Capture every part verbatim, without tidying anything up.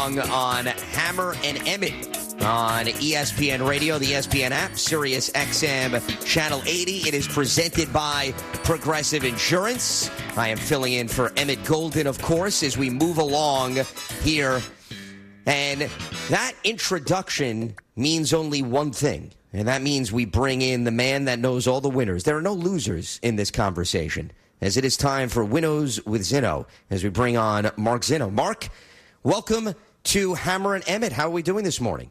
along on Hammer and Emmett on E S P N Radio, the E S P N app, Sirius X M Channel eighty. It is presented by Progressive Insurance. I am filling in for Emmett Golden, of course, as we move along here. And that introduction means only one thing, and that means we bring in the man that knows all the winners. There are no losers in this conversation, as it is time for Winnows with Zinno, as we bring on Mark Zinno. Mark, welcome to Hammer and Emmett. How are we doing this morning?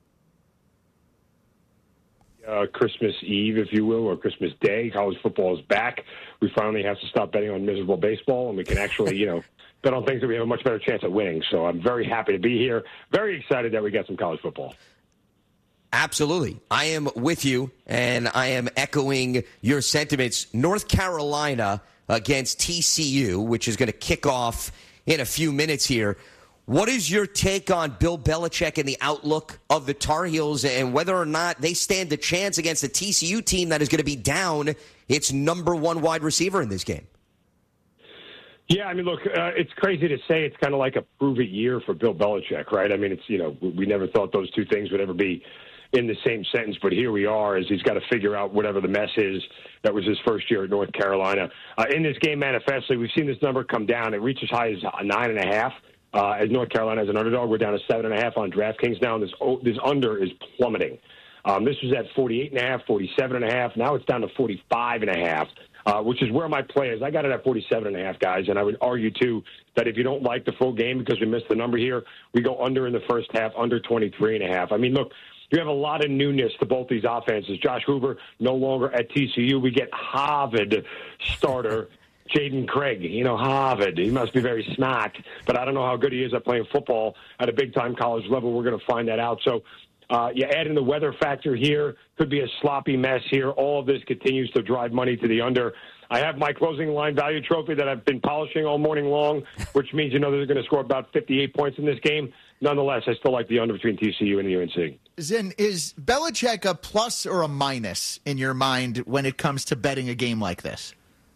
Uh, Christmas Eve, if you will, or Christmas Day. College football is back. We finally have to stop betting on miserable baseball, and we can actually, you know, bet on things that we have a much better chance at winning. So I'm very happy to be here. Very excited that we got some college football. Absolutely. I am with you, and I am echoing your sentiments. North Carolina against T C U, which is going to kick off in a few minutes here. What is your take on Bill Belichick and the outlook of the Tar Heels and whether or not they stand a chance against a T C U team that is going to be down its number one wide receiver in this game? Yeah, I mean, look, uh, it's crazy to say it's kind of like a prove-it year for Bill Belichick, right? I mean, it's, you know, we never thought those two things would ever be in the same sentence, but here we are as he's got to figure out whatever the mess is. That was his first year at North Carolina. Uh, in this game, manifestly, we've seen this number come down. It reached as high as nine and a half. Uh, as North Carolina as an underdog, we're down to seven and a half on DraftKings now, and this oh, this under is plummeting. Um, this was at forty-eight and a half, forty-seven and a half. Now it's down to forty-five and a half, uh, which is where my play is. I got it at forty-seven and a half, guys, and I would argue too that if you don't like the full game because we missed the number here, we go under in the first half, under twenty-three and a half. I mean, look. You have a lot of newness to both these offenses. Josh Hoover no longer at T C U. We get Harvard starter Jaden Craig. You know, Harvard. He must be very smart, but I don't know how good he is at playing football at a big-time college level. We're going to find that out. So uh, you add in the weather factor here. Could be a sloppy mess here. All of this continues to drive money to the under. I have my closing line value trophy that I've been polishing all morning long, which means, you know, they're going to score about fifty-eight points in this game. Nonetheless, I still like the under between T C U and the U N C. Zin, is Belichick a plus or a minus in your mind when it comes to betting a game like this?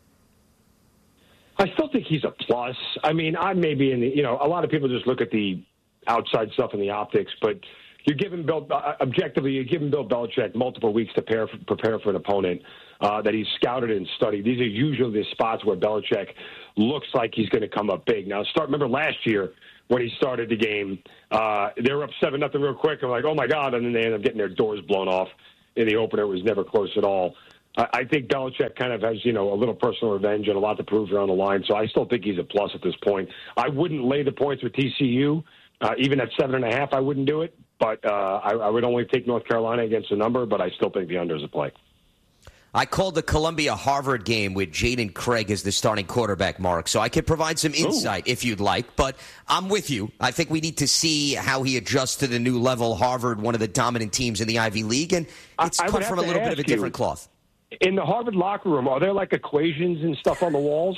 I still think he's a plus. I mean, I may be in the, you know, a lot of people just look at the outside stuff and the optics, but you're giving Bill, uh, objectively, you're giving Bill Belichick multiple weeks to prepare for, prepare for an opponent uh, that he's scouted and studied. These are usually the spots where Belichick looks like he's going to come up big. Now, start, remember last year, when he started the game, uh, they were up seven nothing real quick. I'm like, oh, my God, and then they ended up getting their doors blown off in the opener. It was never close at all. I, I think Belichick kind of has, you know, a little personal revenge and a lot to prove around the line, so I still think he's a plus at this point. I wouldn't lay the points with T C U. Uh, even at seven and a half, I wouldn't do it, but uh, I, I would only take North Carolina against the number, but I still think the under is a play. I called the Columbia-Harvard game with Jaden Craig as the starting quarterback, Mark, so I could provide some insight Ooh. if you'd like. But I'm with you. I think we need to see how he adjusts to the new level. Harvard, one of the dominant teams in the Ivy League, and it's I, I cut from a little bit of a different you, cloth. In the Harvard locker room, are there like equations and stuff on the walls?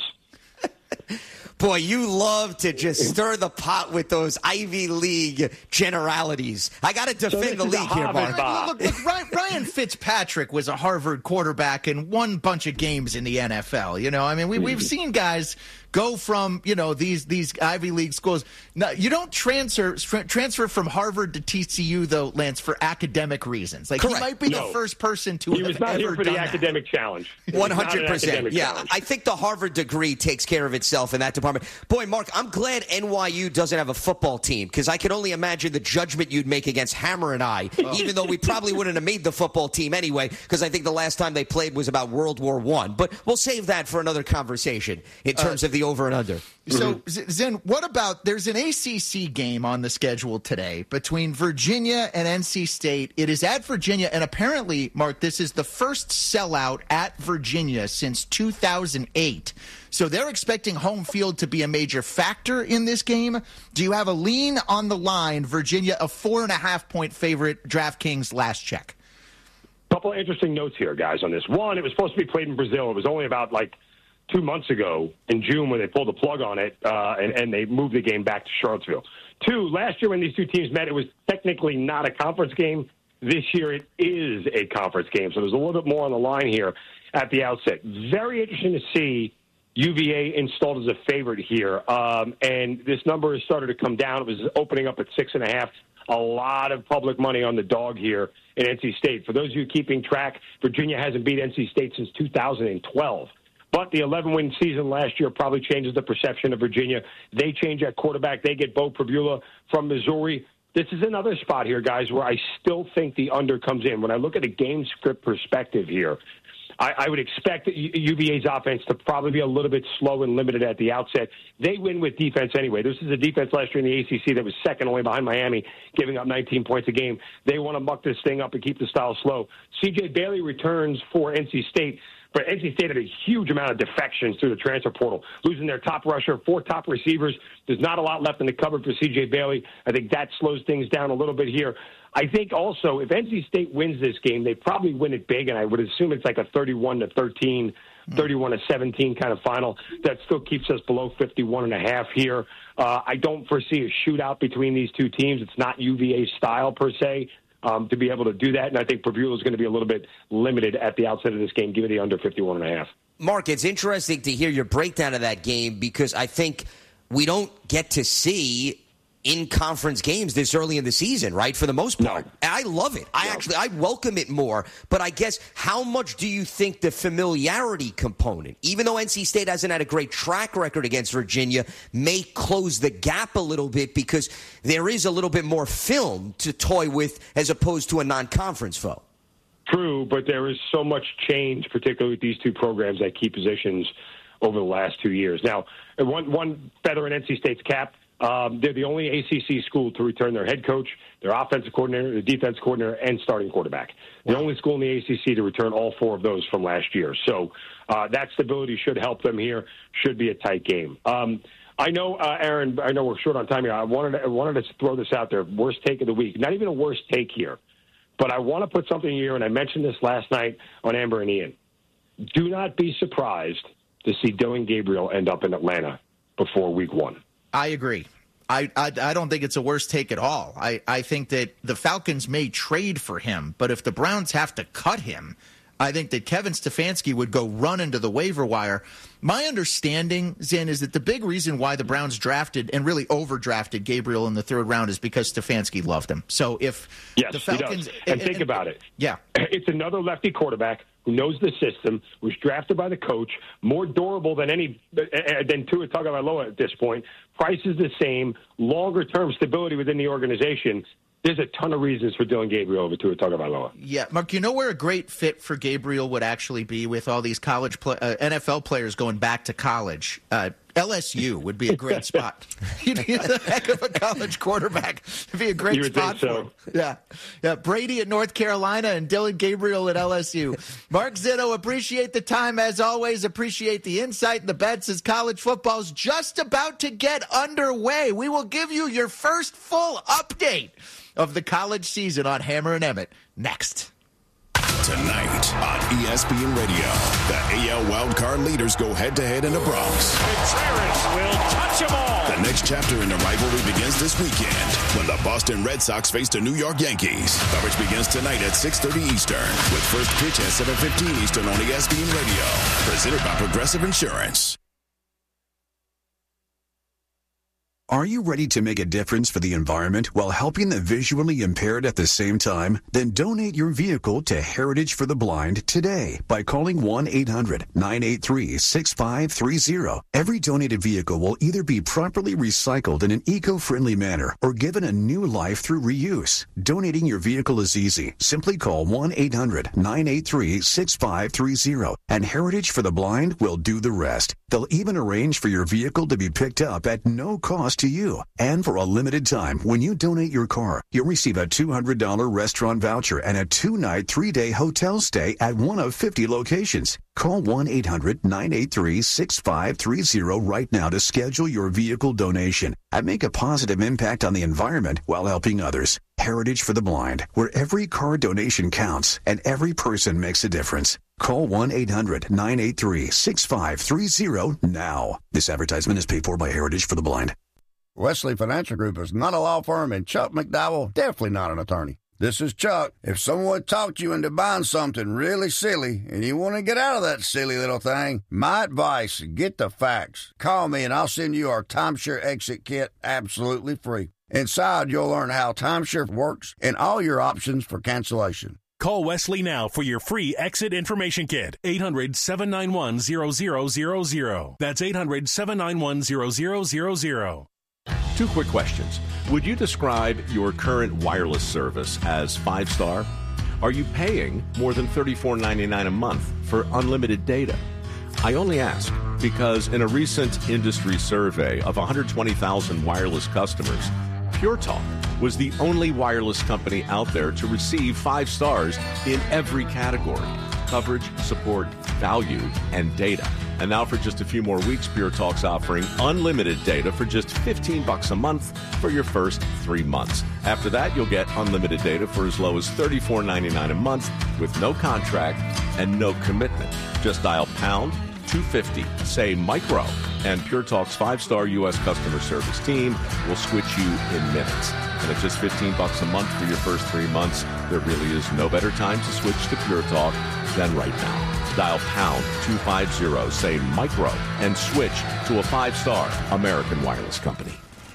Boy, you love to just stir the pot with those Ivy League generalities. I got to defend so the league here, Mark. Look, look, Ryan, Ryan Fitzpatrick was a Harvard quarterback and won bunch of games in the N F L. You know, I mean, we, we've seen guys go from, you know, these these Ivy League schools. Now, you don't transfer transfer from Harvard to T C U, though, Lance, for academic reasons. Like, Correct. he might be no. the first person to he have was not ever here for the that. academic challenge. one hundred percent. Yeah, challenge. I think the Harvard degree takes care of itself in that department. Boy, Mark, I'm glad N Y U doesn't have a football team because I can only imagine the judgment you'd make against Hammer and I, oh. even though we probably wouldn't have made the football team anyway because I think the last time they played was about World War One. But we'll save that for another conversation in terms uh, of the over and under. So, Zen, what about there's an A C C game on the schedule today between Virginia and N C State. It is at Virginia, and apparently, Mark, this is the first sellout at Virginia since two thousand eight. So they're expecting home field to be a major factor in this game. Do you have a lean on the line? Virginia, a four and a half point favorite, DraftKings last check. Couple of interesting notes here, guys, on this. One, it was supposed to be played in Brazil. It was only about like two months ago in June when they pulled the plug on it, uh, and, and they moved the game back to Charlottesville. Two, last year when these two teams met, it was technically not a conference game. This year it is a conference game, so there's a little bit more on the line here at the outset. Very interesting to see U V A installed as a favorite here. Um, and this number has started to come down. It was opening up at six and a half. A lot of public money on the dog here in N C State. For those of you keeping track, Virginia hasn't beat N C State since two thousand twelve. But the eleven-win season last year probably changes the perception of Virginia. They change at quarterback. They get Bo Pribula from Missouri. This is another spot here, guys, where I still think the under comes in. When I look at a game script perspective here, I, I would expect U V A's offense to probably be a little bit slow and limited at the outset. They win with defense anyway. This is a defense last year in the A C C that was second only behind Miami, giving up nineteen points a game. They want to muck this thing up and keep the style slow. C J Bailey returns for N C State, but N C State had a huge amount of defections through the transfer portal, losing their top rusher, four top receivers. There's not a lot left in the cupboard for C J Bailey. I think that slows things down a little bit here. I think also if N C State wins this game, they probably win it big, and I would assume it's like a thirty-one to thirteen, thirty-one to seventeen kind of final. That still keeps us below fifty-one and a half here. Uh, I don't foresee a shootout between these two teams. It's not U V A style per se um, to be able to do that, and I think Pribula is going to be a little bit limited at the outset of this game, given the under fifty-one and a half. Mark, it's interesting to hear your breakdown of that game because I think we don't get to see in-conference games this early in the season, right, for the most part. No. And I love it. I no. actually, I welcome it more. But I guess how much do you think the familiarity component, even though N C State hasn't had a great track record against Virginia, may close the gap a little bit because there is a little bit more film to toy with as opposed to a non-conference foe? True, but there is so much change, particularly with these two programs at key positions over the last two years. Now, one, one feather in N C State's cap, Um, they're the only A C C school to return their head coach, their offensive coordinator, their defense coordinator, and starting quarterback. Wow. The only school in the A C C to return all four of those from last year. So uh, that stability should help them here. Should be a tight game. Um, I know, uh, Aaron, I know we're short on time here. I wanted, to, I wanted to throw this out there. Worst take of the week. Not even a worst take here. But I want to put something here, and I mentioned this last night on Amber and Ian. Do not be surprised to see Dillon Gabriel end up in Atlanta before week one. I agree. I, I I don't think it's a worst take at all. I, I think that the Falcons may trade for him, but if the Browns have to cut him, I think that Kevin Stefanski would go run into the waiver wire. My understanding, Zin, is that the big reason why the Browns drafted and really overdrafted Gabriel in the third round is because Stefanski loved him. So if yes, the Falcons... he does. And, and think and, about it. Yeah. It's another lefty quarterback who knows the system, was drafted by the coach, more durable than any than Tua Tagovailoa at this point. Price is the same, longer-term stability within the organization. There's a ton of reasons for Dillon Gabriel over Tua Tagovailoa. Yeah, Mark, you know where a great fit for Gabriel would actually be with all these college play, uh, N F L players going back to college? Uh, L S U would be a great spot. He'd be a heck of a college quarterback. It'd be a great you would spot think for so. him. Yeah. yeah, Brady at North Carolina and Dillon Gabriel at L S U. Mark Zito, appreciate the time as always. Appreciate the insight and the bets as college football's just about to get underway. We will give you your first full update of the college season on Hammer and Emmett next. Tonight on E S P N Radio, the A L wildcard leaders go head-to-head in the Bronx. Contreras will touch them all. The next chapter in the rivalry begins this weekend when the Boston Red Sox face the New York Yankees. Coverage begins tonight at six thirty Eastern with first pitch at seven fifteen Eastern on E S P N Radio. Presented by Progressive Insurance. Are you ready to make a difference for the environment while helping the visually impaired at the same time? Then donate your vehicle to Heritage for the Blind today by calling one eight hundred nine eight three six five three zero. Every donated vehicle will either be properly recycled in an eco-friendly manner or given a new life through reuse. Donating your vehicle is easy. Simply call one eight hundred nine eight three six five three zero and Heritage for the Blind will do the rest. They'll even arrange for your vehicle to be picked up at no cost to you. And for a limited time, when you donate your car, you'll receive a two hundred dollars restaurant voucher and a two-night, three-day hotel stay at one of fifty locations. Call one eight hundred nine eight three six five three zero right now to schedule your vehicle donation and make a positive impact on the environment while helping others. Heritage for the Blind, where every car donation counts and every person makes a difference. Call one eight hundred nine eight three six five three zero now. This advertisement is paid for by Heritage for the Blind. Wesley Financial Group is not a law firm, and Chuck McDowell definitely not an attorney. This is Chuck. If someone talked you into buying something really silly and you want to get out of that silly little thing, my advice, get the facts. Call me and I'll send you our timeshare exit kit absolutely free. Inside, you'll learn how timeshare works and all your options for cancellation. Call Wesley now for your free exit information kit. eight hundred, seven nine one, zero zero zero zero. That's eight hundred, seven nine one, zero zero zero zero. Two quick questions. Would you describe your current wireless service as five-star? Are you paying more than thirty-four ninety-nine a month for unlimited data? I only ask because in a recent industry survey of one hundred twenty thousand wireless customers, Pure Talk was the only wireless company out there to receive five stars in every category: coverage, support, value, and data. And now for just a few more weeks, Pure Talk's offering unlimited data for just fifteen bucks a month for your first three months. After that, you'll get unlimited data for as low as thirty-four ninety-nine a month with no contract and no commitment. Just dial pound two fifty, say micro, and Pure Talk's five-star U S customer service team will switch you in minutes. And at just fifteen bucks a month for your first three months, there really is no better time to switch to Pure Talk than right now. Dial pound two fifty, say micro, and switch to a five-star American wireless company.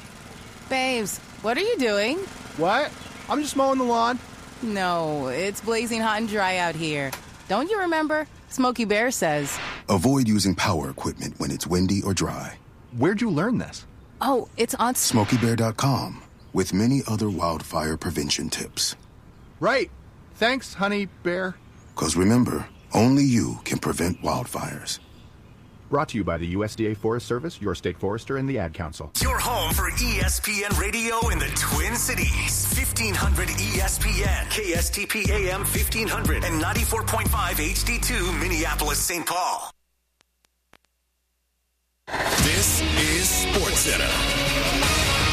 Babes, what are you doing? What? I'm just mowing the lawn. No, it's blazing hot and dry out here. Don't you remember? Smokey Bear says, avoid using power equipment when it's windy or dry. Where'd you learn this? Oh, it's on Smokey Bear dot com, with many other wildfire prevention tips. Right. Thanks, Honey Bear. Because remember, only you can prevent wildfires. Brought to you by the U S D A Forest Service, your state forester, and the Ad Council. Your home for E S P N Radio in the Twin Cities. fifteen hundred E S P N, K S T P A M fifteen hundred, and ninety-four point five H D two, Minneapolis, Saint Paul. This is SportsCenter.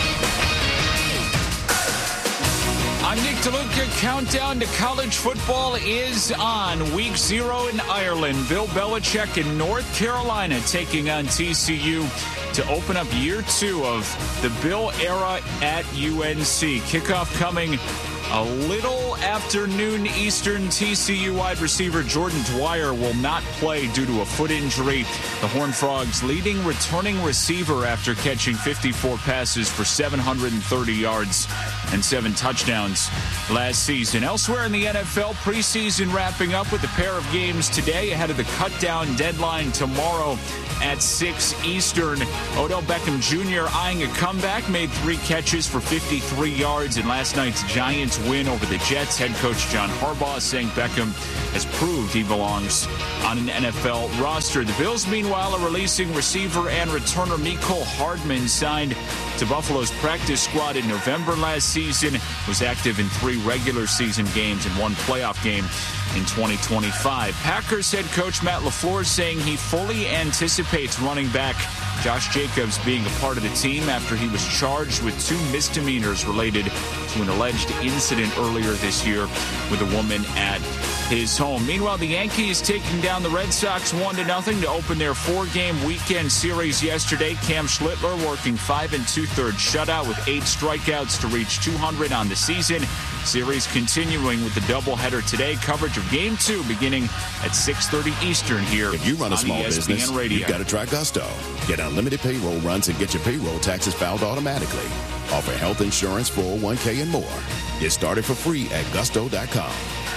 I'm Nick DeLuca. Countdown to college football is on. Week zero in Ireland. Bill Belichick in North Carolina taking on T C U to open up year two of the Bill era at U N C. Kickoff coming a little afternoon Eastern. T C U wide receiver Jordan Dwyer will not play due to a foot injury. The Horned Frogs leading returning receiver after catching fifty-four passes for seven hundred thirty yards and seven touchdowns last season. Elsewhere in the N F L, preseason wrapping up with a pair of games today ahead of the cut-down deadline tomorrow at six Eastern. Odell Beckham Junior eyeing a comeback, made three catches for fifty-three yards in last night's Giants win over the Jets. Head coach John Harbaugh saying Beckham has proved he belongs on an N F L roster. The Bills, meanwhile, are releasing receiver and returner Mecole Hardman, signed to Buffalo's practice squad in November last season, was active in three regular season games and one playoff game in twenty twenty-five. Packers head coach Matt LaFleur saying he fully anticipates running back Josh Jacobs being a part of the team after he was charged with two misdemeanors related to an alleged incident earlier this year with a woman at his home. Meanwhile, the Yankees taking down the Red Sox one to nothing to open their four-game weekend series yesterday. Cam Schlittler working five and two-thirds shutout with eight strikeouts to reach two hundred on the season. Series continuing with the doubleheader today. Coverage of Game two beginning at six thirty Eastern here. If you run a on small E S P N business, Radio. you've got to try Gusto. Get unlimited payroll runs and get your payroll taxes filed automatically. Offer health insurance, four oh one k, and more. Get started for free at gusto dot com.